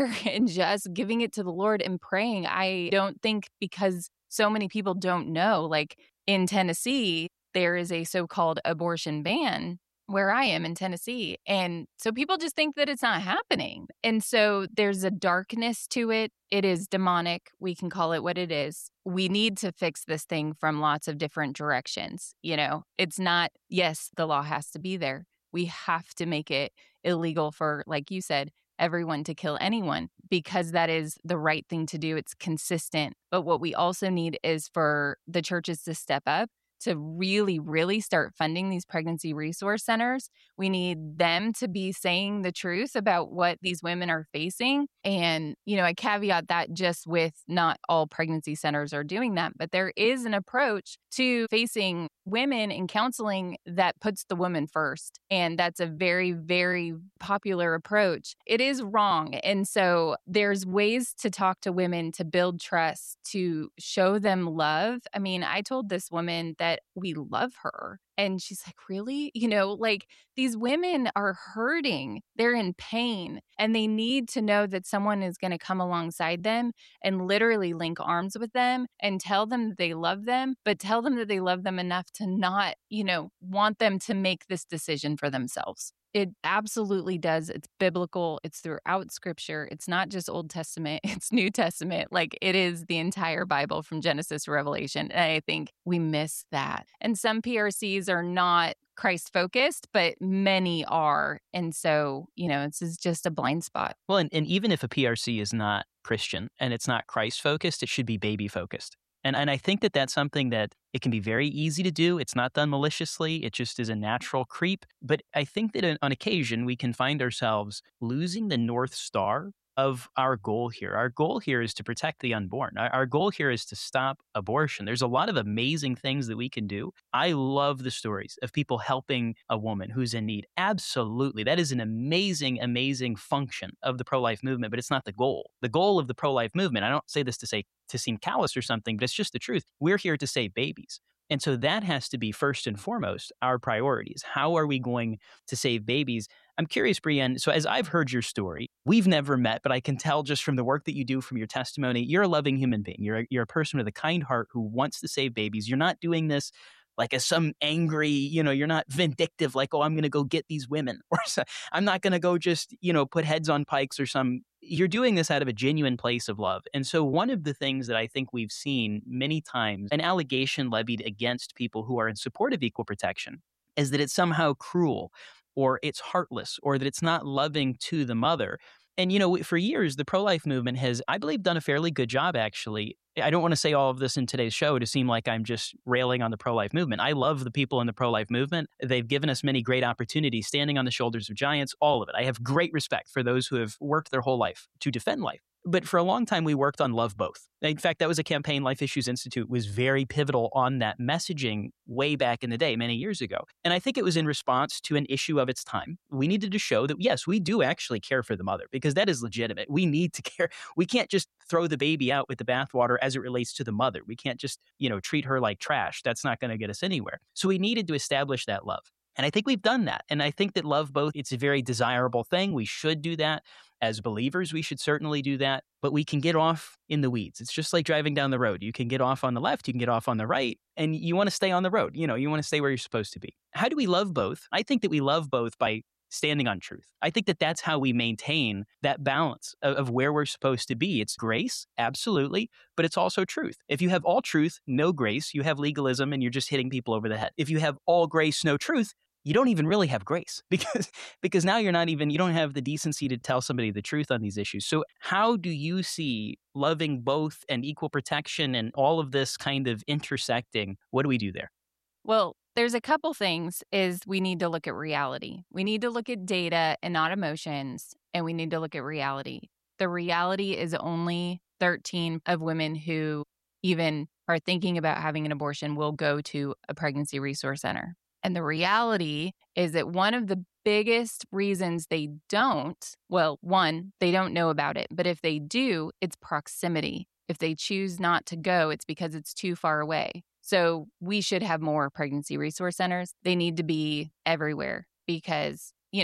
and just giving it to the Lord and praying. I don't think because so many people don't know, like in Tennessee, there is a so-called abortion ban where I am in Tennessee. And so people just think that it's not happening. And so there's a darkness to it. It is demonic. We can call it what it is. We need to fix this thing from lots of different directions. It's not, yes, the law has to be there. We have to make it illegal for, like you said, everyone to kill anyone because that is the right thing to do. It's consistent. But what we also need is for the churches to step up to really, really start funding these pregnancy resource centers. We need them to be saying the truth about what these women are facing. And, I caveat that just with not all pregnancy centers are doing that, but there is an approach to facing women in counseling that puts the woman first. And that's a very, very popular approach. It is wrong. And so there's ways to talk to women to build trust, to show them love. I mean, I told this woman that we love her. And she's like, really? These women are hurting. They're in pain. And they need to know that someone is going to come alongside them and literally link arms with them and tell them that they love them, but tell them that they love them enough to not, want them to make this decision for themselves. It absolutely does. It's biblical. It's throughout Scripture. It's not just Old Testament. It's New Testament. It is the entire Bible from Genesis to Revelation. And I think we miss that. And some PRCs are not Christ-focused, but many are. And so, this is just a blind spot. Well, and even if a PRC is not Christian and it's not Christ-focused, it should be baby-focused. And I think that that's something that it can be very easy to do. It's not done maliciously. It just is a natural creep. But I think that on occasion, we can find ourselves losing the North Star of our goal here. Our goal here is to protect the unborn. Our goal here is to stop abortion. There's a lot of amazing things that we can do. I love the stories of people helping a woman who's in need. Absolutely. That is an amazing, amazing function of the pro-life movement, but it's not the goal. The goal of the pro-life movement, I don't say this to seem callous or something, but it's just the truth. We're here to save babies. And so that has to be first and foremost our priorities. How are we going to save babies? I'm curious, Brienne, so as I've heard your story, we've never met, but I can tell just from the work that you do, from your testimony, you're a loving human being. You're a person with a kind heart who wants to save babies. You're not doing this like as some angry, you're not vindictive, like, oh, I'm going to go get these women, or I'm not going to go just, put heads on pikes or some. You're doing this out of a genuine place of love. And so one of the things that I think we've seen many times, an allegation levied against people who are in support of equal protection, is that it's somehow cruel, or it's heartless, or that it's not loving to the mother. And, for years, the pro-life movement has, I believe, done a fairly good job, actually. I don't want to say all of this in today's show to seem like I'm just railing on the pro-life movement. I love the people in the pro-life movement. They've given us many great opportunities, standing on the shoulders of giants, all of it. I have great respect for those who have worked their whole life to defend life. But for a long time, we worked on Love Both. In fact, that was a campaign Life Issues Institute was very pivotal on that messaging way back in the day, many years ago. And I think it was in response to an issue of its time. We needed to show that, yes, we do actually care for the mother, because that is legitimate. We need to care. We can't just throw the baby out with the bathwater as it relates to the mother. We can't just, treat her like trash. That's not going to get us anywhere. So we needed to establish that love. And I think we've done that. And I think that Love Both, it's a very desirable thing. We should do that. As believers, we should certainly do that. But we can get off in the weeds. It's just like driving down the road. You can get off on the left, you can get off on the right, and you want to stay on the road. You want to stay where you're supposed to be. How do we love both? I think that we love both by standing on truth. I think that that's how we maintain that balance of where we're supposed to be. It's grace, absolutely, but it's also truth. If you have all truth, no grace, you have legalism and you're just hitting people over the head. If you have all grace, no truth, you don't even really have grace because now you don't have the decency to tell somebody the truth on these issues. So how do you see loving both and equal protection and all of this kind of intersecting? What do we do there? Well, there's a couple things is we need to look at reality. We need to look at data and not emotions, and we need to look at reality. The reality is only 13 of women who even are thinking about having an abortion will go to a pregnancy resource center. And the reality is that one of the biggest reasons they don't, well, one, they don't know about it. But if they do, it's proximity. If they choose not to go, it's because it's too far away. So we should have more pregnancy resource centers. They need to be everywhere because,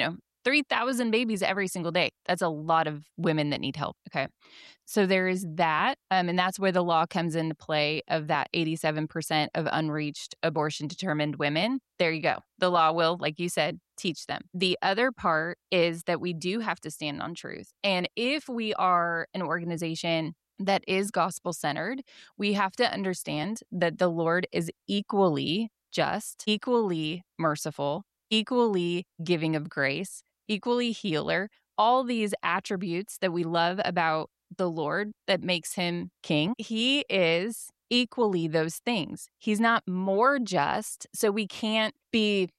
3,000 babies every single day. That's a lot of women that need help. Okay. So there is that. And that's where the law comes into play of that 87% of unreached abortion determined women. There you go. The law will, like you said, teach them. The other part is that we do have to stand on truth. And if we are an organization that is gospel centered, we have to understand that the Lord is equally just, equally merciful, equally giving of grace, equally healer. All these attributes that we love about the Lord that makes him king, he is equally those things. He's not more just, so we can't be,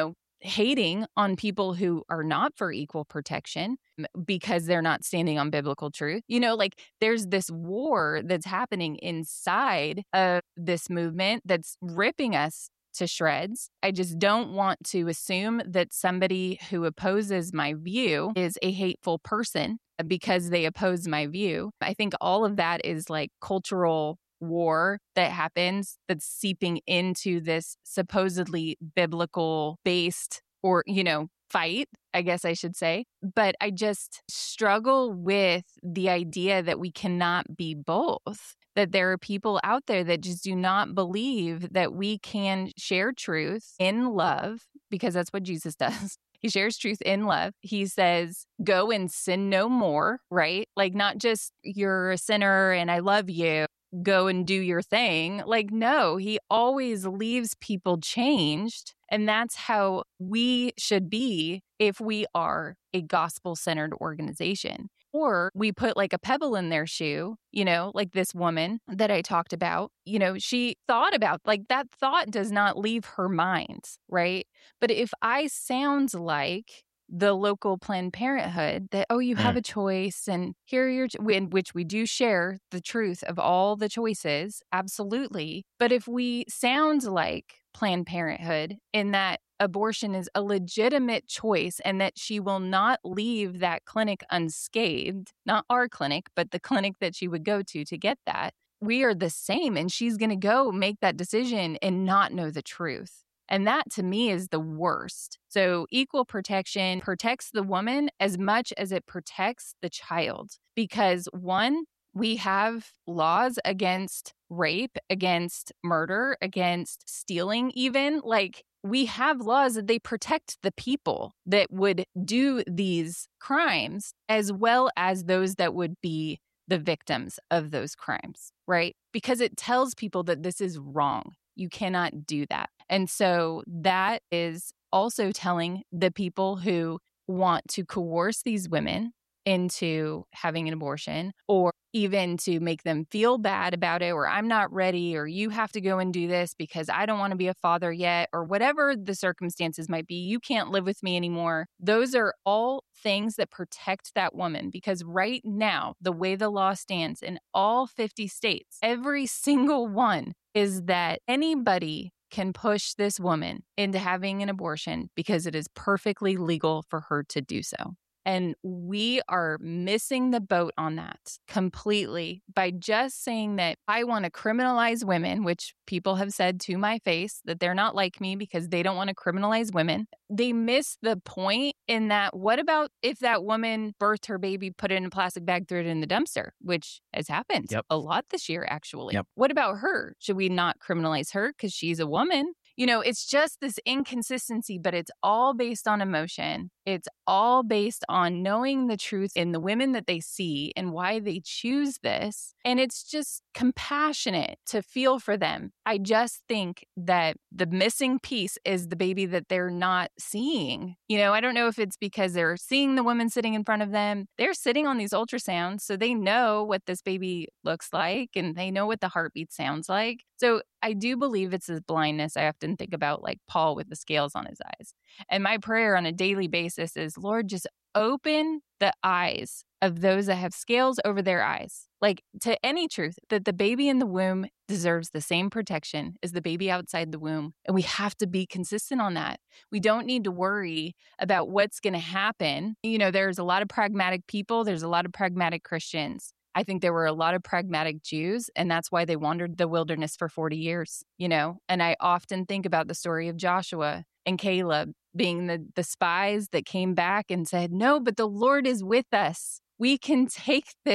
hating on people who are not for equal protection because they're not standing on biblical truth. There's this war that's happening inside of this movement that's ripping us to shreds. I just don't want to assume that somebody who opposes my view is a hateful person because they oppose my view. I think all of that is like cultural war that happens that's seeping into this supposedly biblical based or, fight, I guess I should say. But I just struggle with the idea that we cannot be both. That there are people out there that just do not believe that we can share truth in love, because that's what Jesus does. He shares truth in love. He says, go and sin no more, right? Like, not just you're a sinner and I love you, go and do your thing. Like, no, he always leaves people changed. And that's how we should be if we are a gospel-centered organization. Or we put like a pebble in their shoe, like this woman that I talked about, she thought about, like, that thought does not leave her mind, right? But if I sound like the local Planned Parenthood that, you have a choice and here are your, in which we do share the truth of all the choices, absolutely. But if we sound like Planned Parenthood in that abortion is a legitimate choice and that she will not leave that clinic unscathed, not our clinic, but the clinic that she would go to get that, we are the same. And she's going to go make that decision and not know the truth. And that to me is the worst. So equal protection protects the woman as much as it protects the child. Because one, we have laws against rape, against murder, against stealing even. Like, we have laws that they protect the people that would do these crimes as well as those that would be the victims of those crimes, right? Because it tells people that this is wrong. You cannot do that. And so that is also telling the people who want to coerce these women into having an abortion, or even to make them feel bad about it, or I'm not ready, or you have to go and do this because I don't want to be a father yet, or whatever the circumstances might be, you can't live with me anymore. Those are all things that protect that woman, because right now, the way the law stands in all 50 states, every single one is that anybody can push this woman into having an abortion because it is perfectly legal for her to do so. And we are missing the boat on that completely by just saying that I want to criminalize women, which people have said to my face that they're not like me because they don't want to criminalize women. They miss the point in that, what about if that woman birthed her baby, put it in a plastic bag, threw it in the dumpster, which has happened a lot this year, actually. What about her? Should we not criminalize her because she's a woman? It's just this inconsistency, but it's all based on emotion. It's all based on knowing the truth in the women that they see and why they choose this. And it's just compassionate to feel for them. I just think that the missing piece is the baby that they're not seeing. I don't know if it's because they're seeing the woman sitting in front of them. They're sitting on these ultrasounds, so they know what this baby looks like and they know what the heartbeat sounds like. So I do believe it's this blindness. I often think about like Paul with the scales on his eyes. And my prayer on a daily basis is, Lord, just open the eyes of those that have scales over their eyes, like to any truth, that the baby in the womb deserves the same protection as the baby outside the womb. And we have to be consistent on that. We don't need to worry about what's going to happen. There's a lot of pragmatic people. There's a lot of pragmatic Christians. I think there were a lot of pragmatic Jews, and that's why they wandered the wilderness for 40 years, And I often think about the story of Joshua and Caleb being the spies that came back and said, no, but the Lord is with us. We can take this.